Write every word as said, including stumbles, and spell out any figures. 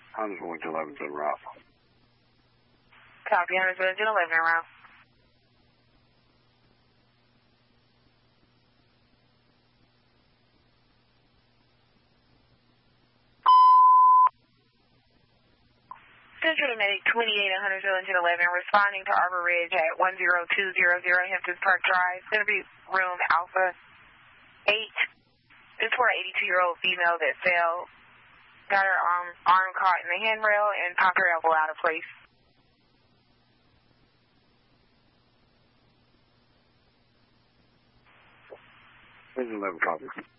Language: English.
I'm just going to eleven to route. Copy, I'm going to eleven route. Central Medic twenty-eight one hundred eleven, responding to Arbor Ridge at one zero two zero zero Hamptons Park Drive. It's going to be room Alpha eight. It's for an eighty-two-year-old female that fell, got her arm, arm caught in the handrail, and popped her elbow out of place. eleven copy.